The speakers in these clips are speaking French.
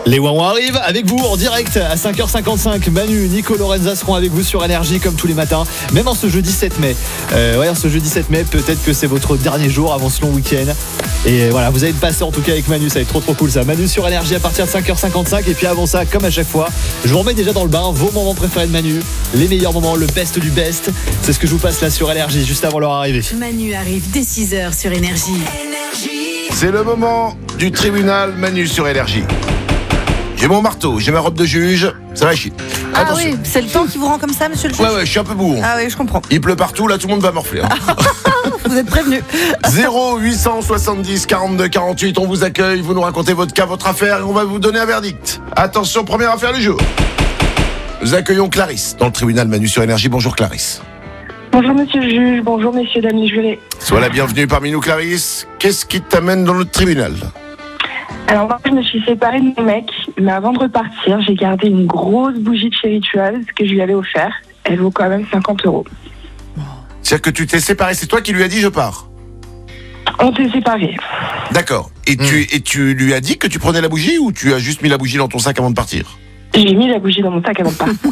Les Wouah arrivent avec vous en direct à 5h55. Manu, Nico, Lorenza seront avec vous sur Énergie comme tous les matins, même en ce jeudi 7 mai. En ce jeudi 7 mai, peut-être que c'est votre dernier jour avant ce long week-end. Et voilà, vous allez passer en tout cas avec Manu, ça va être trop cool ça. Manu sur Énergie à partir de 5h55. Et puis avant ça, comme à chaque fois, je vous remets déjà dans le bain vos moments préférés de Manu, les meilleurs moments, le best du best. C'est ce que je vous passe là sur Énergie, juste avant leur arrivée. Manu arrive dès 6h sur Énergie. C'est le moment du tribunal Manu sur Énergie. J'ai mon marteau, j'ai ma robe de juge, ça va chier. Ah Attention. oui, c'est le temps qui vous rend comme ça, monsieur le juge. Ouais, je suis un peu bourron. Ah oui, je comprends. Il pleut partout, là tout le monde va morfler. Vous êtes prévenus. 0870 42 48, on vous accueille, vous nous racontez votre cas, votre affaire et on va vous donner un verdict. Attention, première affaire du jour. Nous accueillons Clarisse dans le tribunal Manu sur Énergie. Bonjour Clarisse. Bonjour monsieur le juge, bonjour messieurs, dames et jurés. Sois la bienvenue parmi nous Clarisse. Qu'est-ce qui t'amène dans le tribunal? Alors moi je me suis séparée de mon mec, mais avant de repartir, j'ai gardé une grosse bougie de chez Rituals que je lui avais offert. Elle vaut quand même 50 €. C'est-à-dire que tu t'es séparé, c'est toi qui lui as dit je pars? On s'est séparés. D'accord. Et tu lui as dit que tu prenais la bougie ou tu as juste mis la bougie dans ton sac avant de partir? J'ai mis la bougie dans mon sac avant de partir.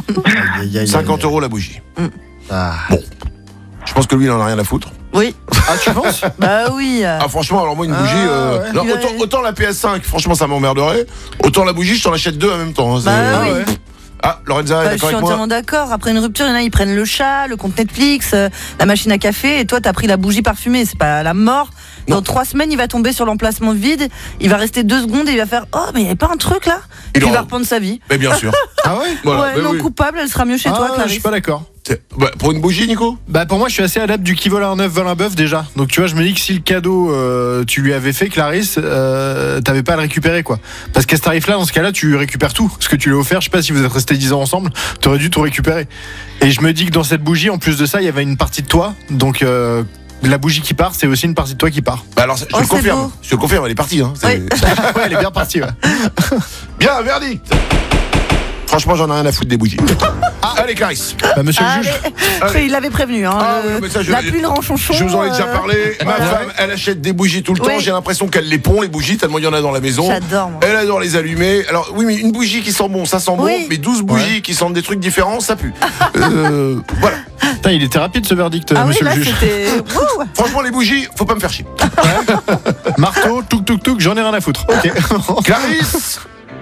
50 € la bougie. Ah. Bon. Je pense que lui il en a rien à foutre. Oui. Ah, tu penses? Bah oui. Ah franchement, alors moi une bougie ouais. non, autant la PS5, franchement ça m'emmerderait. Autant la bougie, je t'en achète deux en même temps. Bah oui. ouais. Ah, Lorenza est Je d'accord suis avec moi? entièrement d'accord. Après une rupture, il y en a, ils prennent le chat, le compte Netflix, la machine à café. Et toi, t'as pris la bougie parfumée. C'est pas la mort. Dans 3 semaines, il va tomber sur l'emplacement vide. Il va rester 2 secondes et il va faire oh, mais il n'y avait pas un truc là? Et puis il va reprendre sa vie. Mais bien sûr. Ah ouais? Voilà, ouais, mais non oui. coupable, elle sera mieux chez toi, Je Clarisse. suis pas d'accord. Pour une bougie, Nico? Bah pour moi je suis assez adepte du qui vole un œuf vole un bœuf déjà. Donc tu vois, je me dis que si le cadeau tu lui avais fait Clarisse, t'avais pas à le récupérer quoi. Parce qu'à ce tarif là, dans ce cas là, tu récupères tout. Ce que tu lui as offert, je sais pas si vous êtes restés 10 ans ensemble, t'aurais dû tout récupérer. Et je me dis que dans cette bougie, en plus de ça, il y avait une partie de toi. Donc la bougie qui part, c'est aussi une partie de toi qui part. Bah alors, je te c'est le confirme. beau. Je te le confirme, elle est partie. Hein. Oui. Ouais, elle est bien partie. Ouais. Bien, verdict. Franchement, j'en ai rien à foutre des bougies. Allez, Clarisse. Bah monsieur le juge. Allez. Il l'avait prévenu. Hein, Ah, oui, mais ça, la pluie, le ranchonchon. Je vous en ai déjà parlé. Ma femme, elle achète des bougies tout le temps. Oui. J'ai l'impression qu'elle les pond, les bougies, tellement il y en a dans la maison. J'adore, moi. Elle adore les allumer. Alors, oui, mais une bougie qui sent bon, ça sent bon. Oui. Mais 12 bougies qui sentent des trucs différents, ça pue. Voilà. Putain, il était rapide ce verdict, Ah oui, monsieur là le juge. c'était. Wouh. Franchement, les bougies, faut pas me faire chier. Marteau, touk, j'en ai rien à foutre. Ok. Clarisse.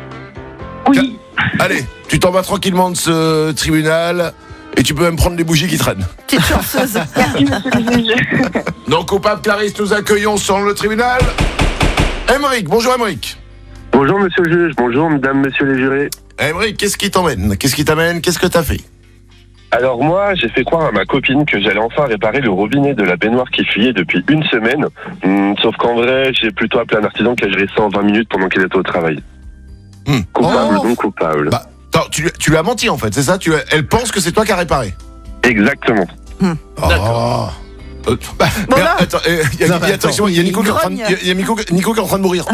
Oui, Allez, tu t'en vas tranquillement de ce tribunal et tu peux même prendre les bougies qui traînent. Petite chanceuse. merci monsieur le juge. Donc, coupable Clarisse, nous accueillons sur le tribunal Émeric. Bonjour Émeric. Bonjour monsieur le juge, bonjour mesdames, messieurs les jurés. Émeric, qu'est-ce qui t'emmène? Qu'est-ce qui t'amène? Qu'est-ce que t'as fait? Alors moi, j'ai fait croire à ma copine que j'allais enfin réparer le robinet de la baignoire qui fuyait depuis une semaine. Sauf qu'en vrai, j'ai plutôt appelé un artisan qui a géré ça en 20 minutes pendant qu'elle était au travail. Coupable, Oh. donc coupable. Bah, attends, tu lui as menti en fait, c'est ça? Elle pense que c'est toi qui as réparé. Exactement. D'accord. Bon, mais là. attends, il y Non, a mais attention, il y a Nico qui est en train de- grogne. il y a Nico qui est en train de mourir.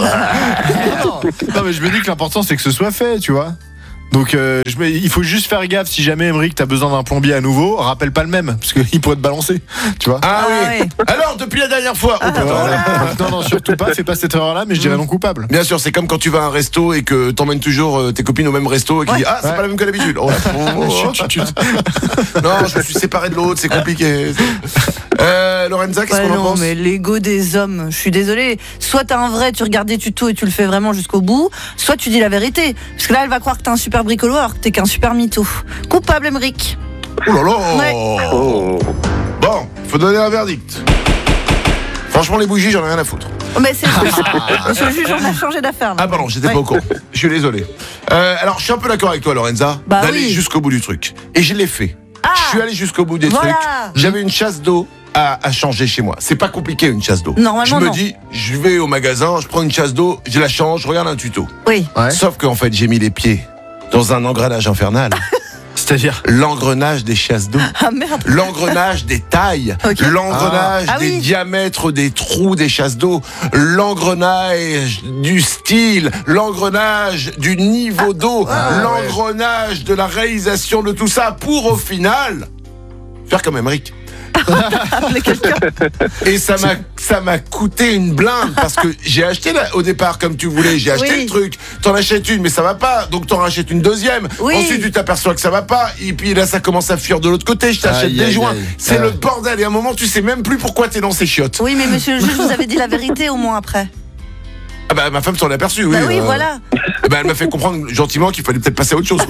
Non mais je me dis que l'important c'est que ce soit fait, tu vois. Donc il faut juste faire gaffe si jamais Émeric t'as besoin d'un plombier à nouveau, rappelle pas le même parce qu'il pourrait te balancer, tu vois. Ah Ah oui. ouais. Alors, depuis la dernière fois. Oh, putain. Voilà. Non, surtout pas, fais pas cette erreur-là, mais je dirais non coupable. Bien sûr, c'est comme quand tu vas à un resto et que t'emmènes toujours tes copines au même resto et qui Ouais. dit ah c'est Ouais. pas la même que d'habitude. Oh, Chut. non, je me suis séparé de l'autre, c'est compliqué. Lorenza, qu'est-ce Ouais, qu'on en non, pense? mais l'ego des hommes, je suis désolée. Soit t'as un vrai, tu regardes des tutos et tu le fais vraiment jusqu'au bout, soit tu dis la vérité. Parce que là, elle va croire que t'es un super bricolo alors que t'es qu'un super mytho. Coupable, Émeric. Oh là là. Ouais. Oh. Bon, faut donner un verdict. Franchement, les bougies, j'en ai rien à foutre. Oh, mais c'est Monsieur le juge, on a changé d'affaire. là. Ah pardon, j'étais Ouais. pas au courant. Je suis désolé. Alors, je suis un peu d'accord avec toi, Lorenza, Bah d'aller oui. jusqu'au bout du truc. Et je l'ai fait. Ah. Je suis allé jusqu'au bout des Voilà. trucs. J'avais une chasse d'eau à changer chez moi. C'est pas compliqué une chasse d'eau. Normalement, je me non. dis, je vais au magasin, je prends une chasse d'eau, je la change, je regarde un tuto. Oui. Ouais. Sauf qu'en fait, j'ai mis les pieds dans un engrenage infernal. C'est-à-dire L'engrenage des chasses d'eau. Ah merde. L'engrenage des tailles, Ok. l'engrenage Ah des oui. diamètres des trous des chasses d'eau, l'engrenage du style, l'engrenage du niveau d'eau, l'engrenage de la réalisation de tout ça pour au final faire comme Émeric. Appeler quelqu'un. Et ça m'a coûté une blinde parce que j'ai acheté au départ comme tu voulais, j'ai acheté Oui. le truc. T'en achètes une mais ça va pas, donc t'en rachètes une deuxième. Oui. Ensuite tu t'aperçois que ça va pas et puis là ça commence à fuir de l'autre côté. Je t'achète Aïe, des aïe, joints. aïe. C'est le bordel et à un moment tu sais même plus pourquoi t'es dans ces chiottes. Oui, mais monsieur le juge, vous avez dit la vérité au moins après. Ah bah ma femme s'en est aperçue, oui. Bah oui, voilà. Bah, elle m'a fait comprendre gentiment qu'il fallait peut-être passer à autre chose, quoi.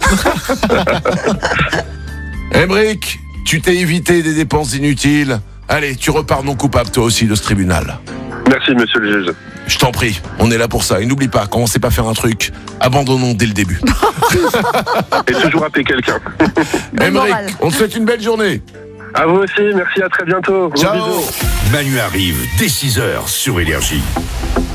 Emric, tu t'es évité des dépenses inutiles. Allez, tu repars non coupable toi aussi de ce tribunal. Merci, monsieur le juge. Je t'en prie, on est là pour ça. Et n'oublie pas, quand on sait pas faire un truc, abandonnons dès le début. Et toujours appeler quelqu'un. Bonne Emric, morale. on te souhaite une belle journée. À vous aussi, merci, à très bientôt. Gros Ciao. bisous. Manu arrive dès 6h sur Énergie.